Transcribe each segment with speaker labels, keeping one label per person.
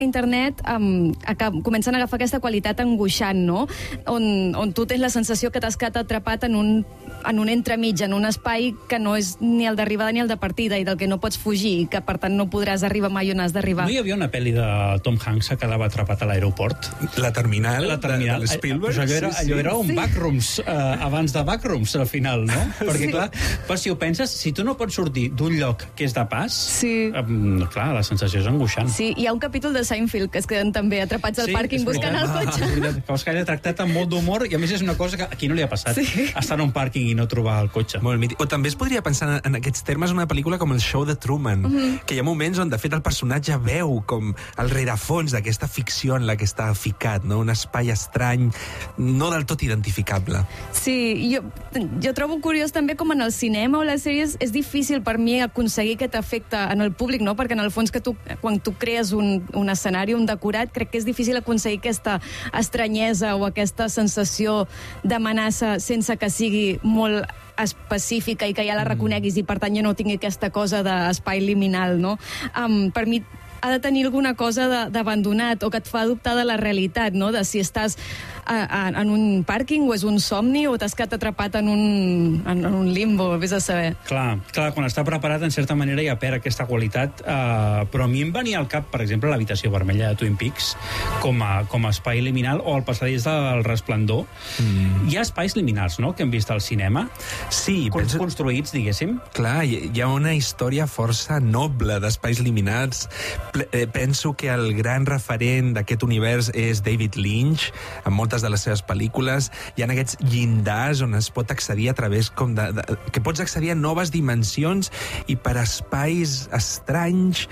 Speaker 1: internet comencen a agafar aquesta qualitat angoixant, no? On tu tens la sensació que t'has quedat atrapat en un entremig, en un espai que no és ni el d'arribada ni el de partida i del que no pots fugir i que per tant no podràs arribar mai on has d'arribar.
Speaker 2: No hi havia una pel·li de Tom Hanks que quedava atrapat a l'aeroport?
Speaker 3: La Terminal.
Speaker 2: De
Speaker 3: Spielberg.
Speaker 2: Pues allò era un backrooms abans de backrooms al final, no? Perquè clar, si ho penses, si tu no pots sortir d'un lloc que és de pas, clar, la sensació és angoixant.
Speaker 1: Sí, hi ha un capítol de Seinfeld que es queden també atrapats al pàrquing buscant el cotxe.
Speaker 2: Que l'ha tractat amb molt d'humor i a més és una cosa que aquí no li ha passat. Estar en un pàrquing i no trobar el cotxe.
Speaker 3: Molt mític. O també es podria pensar en aquests termes una pel·lícula com el Show de Truman, que hi ha moments on de fet el personatge veu com el rerefons d'aquesta ficció en la que està ficat, no? Un espai estrany, no del tot identificable.
Speaker 1: Sí, jo trobo curiós també com en el cinema o les sèries és difícil per mi aconseguir aquest efecte en el públic, no? Perquè en el fons que quan tu crees un escenari, un decorat, crec que és difícil aconseguir aquesta estranyesa o aquesta sensació d'amenaça sense que sigui molt específica i que ja la reconeguis i per tant jo no tingui aquesta cosa d'espai liminal, no? Per mi ha de tenir alguna cosa d'abandonat o que et fa dubtar de la realitat, no? De si estàs en un pàrquing o és un somni o t'has quedat atrapat en un limbo, vés a saber.
Speaker 2: Clar, quan està preparat, en certa manera ja perd aquesta qualitat, però a mi em venia al cap, per exemple, l'habitació vermella de Twin Peaks com a espai liminal o el passadís del Resplendor. Hi ha espais liminals, no?, que hem vist al cinema.
Speaker 3: Sí.
Speaker 2: Construïts, diguéssim.
Speaker 3: Clar, hi ha una història força noble d'espais liminals. Penso que el gran referent d'aquest univers és David Lynch, amb moltes de les seves pel·lícules. Hi ha aquests llindars on es pot accedir a través que pots accedir a noves dimensions i per espais estranys.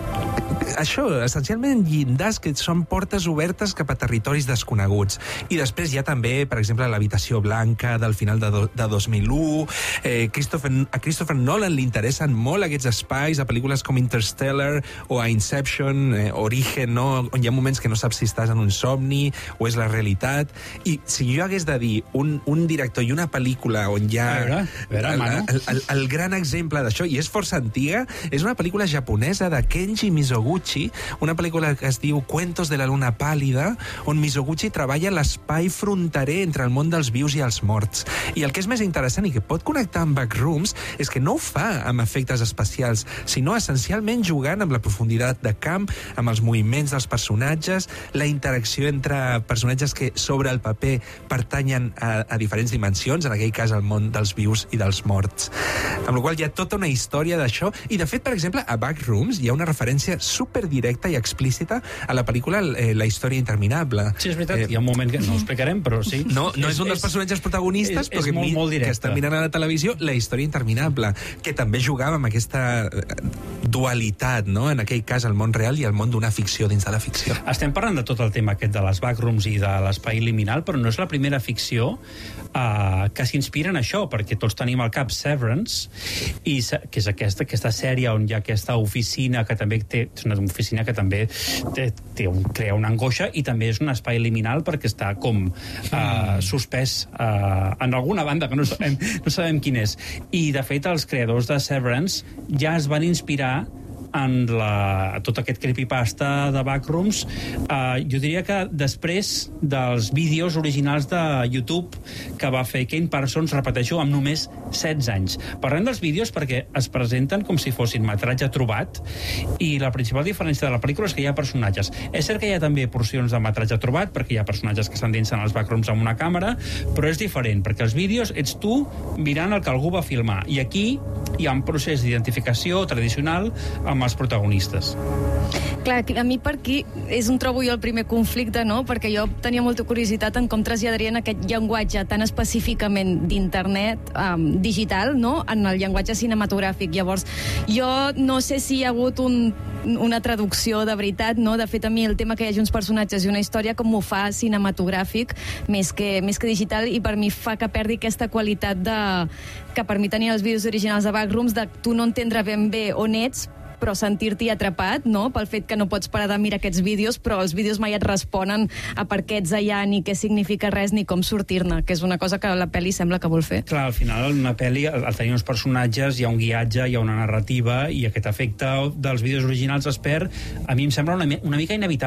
Speaker 3: Això, essencialment llindars que són portes obertes cap a territoris desconeguts. I després hi ha també, per exemple, l'habitació blanca del final de 2001. A Christopher Nolan li interessen molt aquests espais, a pel·lícules com Interstellar o a Inception, Origen, no? On hi ha moments que no saps si estàs en un somni o és la realitat. I si jo hagués de dir un director i una pel·lícula on hi ha el gran exemple d'això, i és força antiga, és una pel·lícula japonesa de Kenji Mizoguchi, una pel·lícula que es diu Cuentos de la luna pàl·lida, on Mizoguchi treballa l'espai fronterer entre el món dels vius i els morts. I el que és més interessant i que pot connectar amb Backrooms és que no ho fa amb efectes especials, sinó essencialment jugant amb la profunditat de camp, amb els moviments dels personatges, la interacció entre personatges que sobre el paper pertanyen a diferents dimensions, en aquell cas al món dels vius i dels morts. Amb la qual hi ha tota una història d'això, i de fet, per exemple, a Backrooms hi ha una referència superdirecta i explícita a la pel·lícula La història interminable.
Speaker 2: Sí, és veritat, hi ha un moment que no ho explicarem, però sí.
Speaker 3: No és un dels personatges protagonistes, però que està mirant a la televisió La història interminable, que també jugava amb aquesta dualitat, no?, en aquell cas el món real i el món d'una ficció dins de la ficció.
Speaker 2: Estem parlant de tot el tema aquest de les backrooms i de l'espai liminal, però no és la primera ficció que s'inspira en això, perquè tots tenim al cap Severance, que és aquesta sèrie on hi ha aquesta oficina que també és una oficina que també crea una angoixa i també és un espai liminal perquè està com suspès en alguna banda que no sabem quin és. I de fet els creadors de Severance ja es van inspirar en tot aquest creepypasta de Backrooms. Jo diria que després dels vídeos originals de YouTube que va fer Kane Parsons, repeteixo, amb només 16 anys. Parlem dels vídeos perquè es presenten com si fossin metratge trobat i la principal diferència de la pel·lícula és que hi ha personatges. És cert que hi ha també porcions de metratge trobat perquè hi ha personatges que s'endinsen als Backrooms amb una càmera, però és diferent perquè els vídeos ets tu mirant el que algú va filmar i aquí hi ha un procés d'identificació tradicional amb els protagonistes.
Speaker 1: Clar, a mi per aquí és on trobo jo el primer conflicte, no? Perquè jo tenia molta curiositat en com traslladarien aquest llenguatge tan específicament d'internet digital, no?, en el llenguatge cinematogràfic. Llavors, jo no sé si hi ha hagut una traducció de veritat, no? De fet, a mi el tema que hi hagi uns personatges i una història com ho fa cinematogràfic més que digital, i per mi fa que perdi aquesta qualitat que per mi tenien els vídeos originals de Backrooms, de tu no entendre ben bé on ets, però sentir-t'hi atrapat, no?, pel fet que no pots parar de mirar aquests vídeos, però els vídeos mai et responen a per què ets allà, ni què significa res, ni com sortir-ne, que és una cosa que la pel·li sembla que vol fer.
Speaker 2: Clar, al final, en una pel·li, al tenir uns personatges, hi ha un guiatge, hi ha una narrativa, i aquest efecte dels vídeos originals es perd. A mi em sembla una mica inevitable